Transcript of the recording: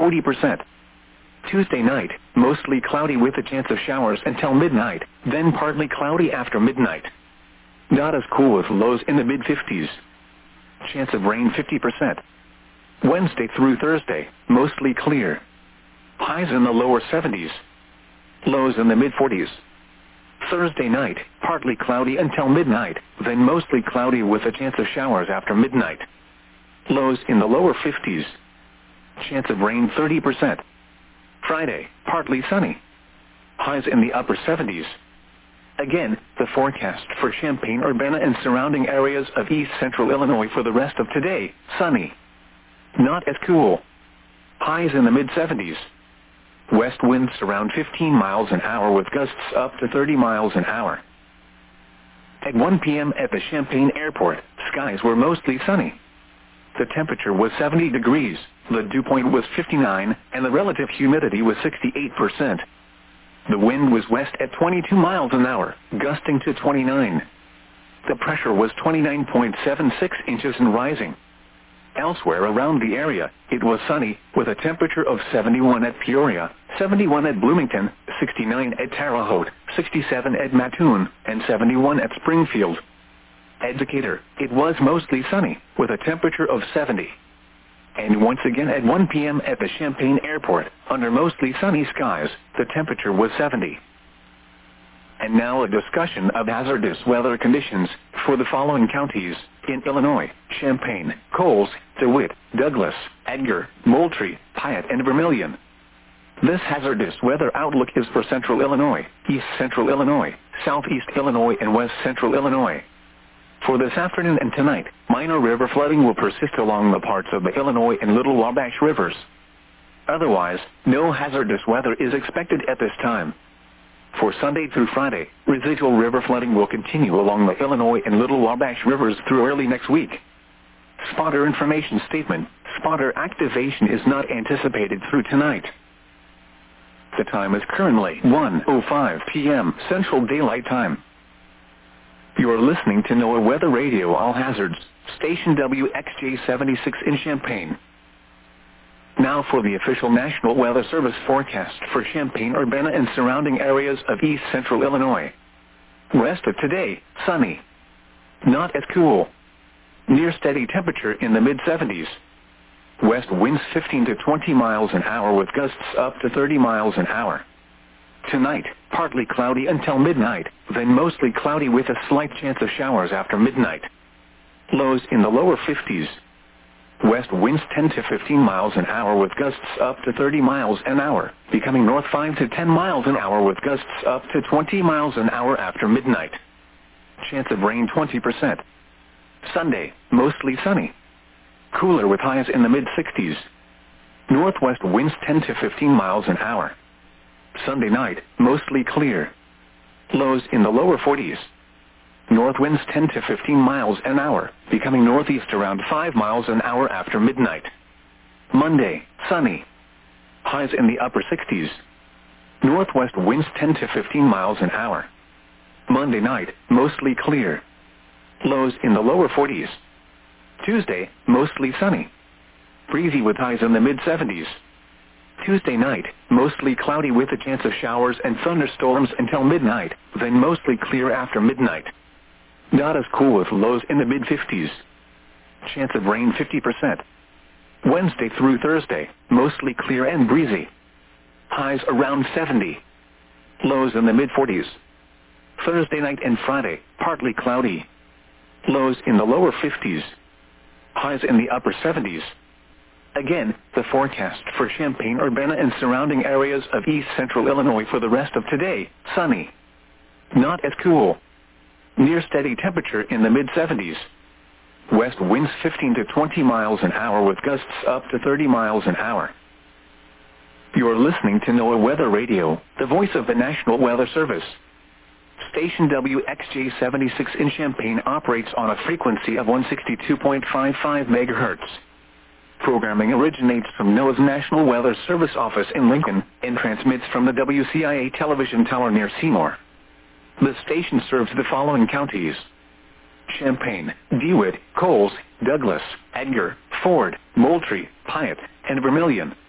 40%. Tuesday night, mostly cloudy with a chance of showers until midnight, then partly cloudy after midnight. Not as cool with lows in the mid-50s. Chance of rain 50%. Wednesday through Thursday, mostly clear. Highs in the lower 70s. Lows in the mid-40s. Thursday night, partly cloudy until midnight, then mostly cloudy with a chance of showers after midnight. Lows in the lower 50s. Chance of rain 30%. Friday, partly sunny. Highs in the upper 70s. Again, the forecast for Champaign-Urbana and surrounding areas of east central Illinois for the rest of today, sunny. Not as cool. Highs in the mid-70s. West winds around 15 miles an hour with gusts up to 30 miles an hour. At 1 p.m. at the Champaign Airport, skies were mostly sunny. The temperature was 70 degrees, the dew point was 59, and the relative humidity was 68%. The wind was west at 22 miles an hour, gusting to 29. The pressure was 29.76 inches and rising. Elsewhere around the area, it was sunny, with a temperature of 71 at Peoria, 71 at Bloomington, 69 at Terre Haute, 67 at Mattoon, and 71 at Springfield. At Decatur, it was mostly sunny, with a temperature of 70. And once again at 1 p.m. at the Champaign Airport, under mostly sunny skies, the temperature was 70. And now a discussion of hazardous weather conditions for the following counties in Illinois: Champaign, Coles, DeWitt, Douglas, Edgar, Moultrie, Piatt, and Vermilion. This hazardous weather outlook is for central Illinois, east central Illinois, southeast Illinois, and west central Illinois. For this afternoon and tonight, minor river flooding will persist along the parts of the Illinois and Little Wabash rivers. Otherwise, no hazardous weather is expected at this time. For Sunday through Friday, residual river flooding will continue along the Illinois and Little Wabash rivers through early next week. Spotter information statement: spotter activation is not anticipated through tonight. The time is currently 1:05 p.m. Central Daylight Time. You are listening to NOAA Weather Radio All Hazards, station WXJ-76 in Champaign. Now for the official National Weather Service forecast for Champaign-Urbana and surrounding areas of east central Illinois. Rest of today, sunny. Not as cool. Near steady temperature in the mid-70s. West winds 15 to 20 miles an hour with gusts up to 30 miles an hour. Tonight, partly cloudy until midnight, then mostly cloudy with a slight chance of showers after midnight. Lows in the lower 50s. West winds 10 to 15 miles an hour with gusts up to 30 miles an hour, becoming north 5 to 10 miles an hour with gusts up to 20 miles an hour after midnight. Chance of rain 20%. Sunday, mostly sunny. Cooler with highs in the mid-60s. Northwest winds 10 to 15 miles an hour. Sunday night, mostly clear. Lows in the lower 40s. North winds 10 to 15 miles an hour, becoming northeast around 5 miles an hour after midnight. Monday, sunny. Highs in the upper 60s. Northwest winds 10 to 15 miles an hour. Monday night, mostly clear. Lows in the lower 40s. Tuesday, mostly sunny. Breezy with highs in the mid-70s. Tuesday night, mostly cloudy with a chance of showers and thunderstorms until midnight, then mostly clear after midnight. Not as cool with lows in the mid-50s. Chance of rain 50%. Wednesday through Thursday, mostly clear and breezy. Highs around 70. Lows in the mid-40s. Thursday night and Friday, partly cloudy. Lows in the lower 50s. Highs in the upper 70s. Again, the forecast for Champaign-Urbana and surrounding areas of east central Illinois for the rest of today, sunny. Not as cool. Near steady temperature in the mid-70s. West winds 15 to 20 miles an hour with gusts up to 30 miles an hour. You're listening to NOAA Weather Radio, the voice of the National Weather Service. Station WXJ-76 in Champaign operates on a frequency of 162.55 megahertz. Programming originates from NOAA's National Weather Service office in Lincoln and transmits from the WCIA television tower near Seymour. The station serves the following counties: Champaign, DeWitt, Coles, Douglas, Edgar, Ford, Moultrie, Piatt, and Vermilion.